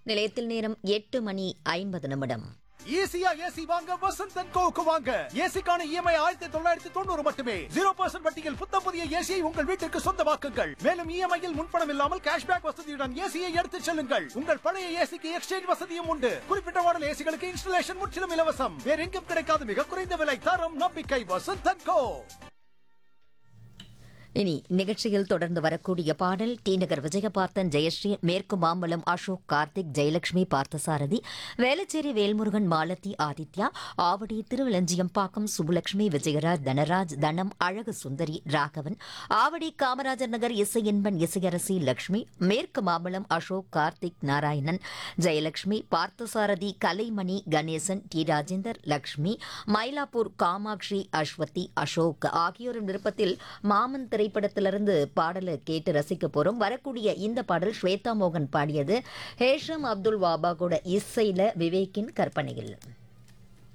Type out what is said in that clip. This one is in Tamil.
நிலையத்தில் நேரம் 8:50. ஈஸியா ஏசி வாங்க வசந்த் அண்ட் கோவுக்கு வாங்க. ஏசிக்கான இஎம்ஐ 1990 மட்டுமே. 0% வட்டியில் புத்தம் புதிய ஏசியை உங்கள் வீட்டிற்கு சொந்தமாக்குங்கள். மேலும் இஎம்ஐயில் முன்பணம் இல்லாமல் கேஷ்பேக் வசதியுடன் ஏசியை எடுத்துச் செல்லுங்கள். உங்கள் பழைய ஏசிக்கு எக்ஸ்சேஞ்ச் வசதியும் உண்டு. குறிப்பிட்ட மாடல் ஏசிகளுக்கு இன்ஸ்டலேஷன் முற்றிலும் இலவசம். வேற எங்கும் கிடைக்காத மிக குறைந்த விலை, தரம், நம்பிக்கை. வசந்த் அண்ட் கோ. இனி நிகழ்ச்சியில் தொடர்ந்து வரக்கூடிய பாடல் டி நகர் விஜயபார்த்தன், ஜெயஸ்ரீ, மேற்கு மாம்பலம் அசோக், கார்த்திக், ஜெயலட்சுமி, பார்த்தசாரதி, வேளச்சேரி வேல்முருகன், மாலதி, ஆதித்யா, ஆவடி, திருவிளஞ்சியம்பாக்கம், சுப்புலட்சுமி, விஜயராஜ், தனராஜ், தனம், அழகு சுந்தரி, ராகவன், ஆவடி காமராஜர் நகர், இசையன்பன், இசையரசி, லட்சுமி, மேற்கு மாம்பலம் அசோக், கார்த்திக், நாராயணன், ஜெயலட்சுமி, பார்த்தசாரதி, கலைமணி, கணேசன், டி ராஜேந்தர், லட்சுமி, மயிலாப்பூர் காமாட்சி, அஸ்வதி, அசோக் ஆகியோரின் விருப்பத்தில் மாமன் திரைப்படத்திலிருந்து பாடலை கேட்டு ரசிக்க போறோம். வரக்கூடிய இந்த பாடல் ஸ்வேதா மோகன் பாடியது, ஹேஷம் அப்துல் வாபா கூட இசையில, விவேக்கின் கற்பனையில்.